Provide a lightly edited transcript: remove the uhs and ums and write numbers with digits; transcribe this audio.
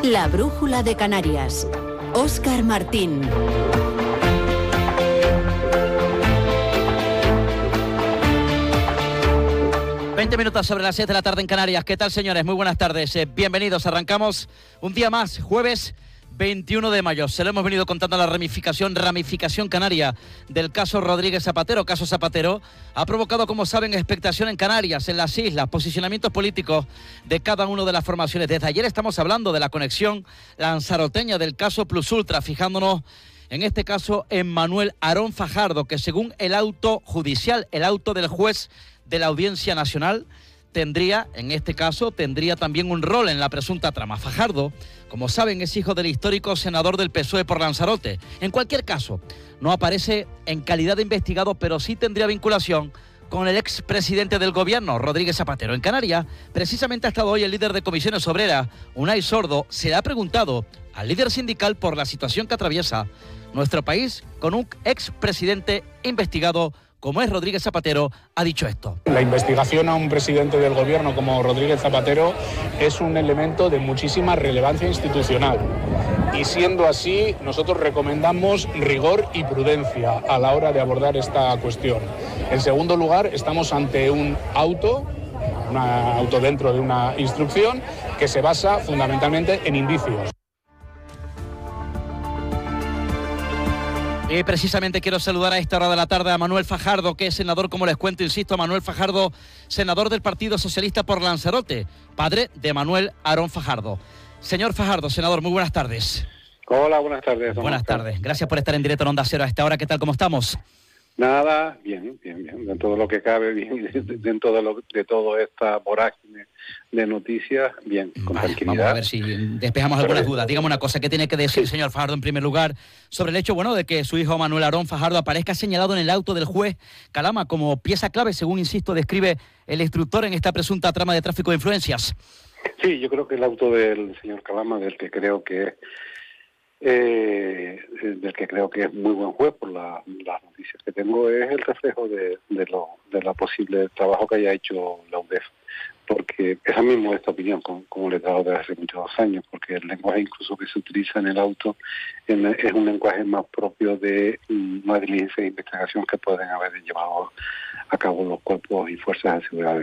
La brújula de Canarias. Óscar Martín. Minutos sobre las 6 de la tarde en Canarias. ¿Qué tal, señores? Muy buenas tardes. Bienvenidos. Arrancamos un día más, jueves 21 de mayo. Se lo hemos venido contando la ramificación canaria del caso Rodríguez Zapatero. Caso Zapatero ha provocado, como saben, expectación en Canarias, en las islas, posicionamientos políticos de cada una de las formaciones. Desde ayer estamos hablando de la conexión lanzaroteña del caso Plus Ultra, fijándonos en este caso en Manuel Aarón Fajardo, que según el auto judicial, el auto del juez de la Audiencia Nacional, tendría también un rol en la presunta trama. Fajardo, como saben, es hijo del histórico senador del PSOE por Lanzarote. En cualquier caso, no aparece en calidad de investigado, pero sí tendría vinculación con el expresidente del gobierno, Rodríguez Zapatero. En Canarias, precisamente ha estado hoy el líder de Comisiones Obreras, Unai Sordo. Se le ha preguntado al líder sindical por la situación que atraviesa nuestro país con un expresidente investigado como es Rodríguez Zapatero. Ha dicho esto. La investigación a un presidente del gobierno como Rodríguez Zapatero es un elemento de muchísima relevancia institucional. Y siendo así, nosotros recomendamos rigor y prudencia a la hora de abordar esta cuestión. En segundo lugar, estamos ante un auto dentro de una instrucción que se basa fundamentalmente en indicios. Y precisamente quiero saludar a esta hora de la tarde a Manuel Fajardo, que es senador, como les cuento, insisto, Manuel Fajardo, senador del Partido Socialista por Lanzarote, padre de Manuel Aarón Fajardo. Señor Fajardo, senador, muy buenas tardes. Hola, buenas tardes. Buenas tardes. Gracias por estar en directo en Onda Cero a esta hora. ¿Qué tal? ¿Cómo estamos? Nada, bien. Dentro de todo lo que cabe, bien. Dentro de toda esta vorágine de noticias, bien, con tranquilidad. Vamos a ver si despejamos algunas dudas. Dígame una cosa, ¿qué tiene que decir, señor Fajardo, en primer lugar, sobre el hecho, de que su hijo Manuel Aarón Fajardo aparezca señalado en el auto del juez Calama como pieza clave, según, insisto, describe el instructor en esta presunta trama de tráfico de influencias? Sí, yo creo que el auto del señor Calama, del que creo que es muy buen juez por las noticias que tengo, es el reflejo de la posible trabajo que haya hecho la UDEF, porque esa misma es esta opinión, como le he dado desde hace muchos años, porque el lenguaje incluso que se utiliza en el auto es un lenguaje más propio de una diligencia de investigación que pueden haber llevado a cabo los cuerpos y fuerzas de seguridad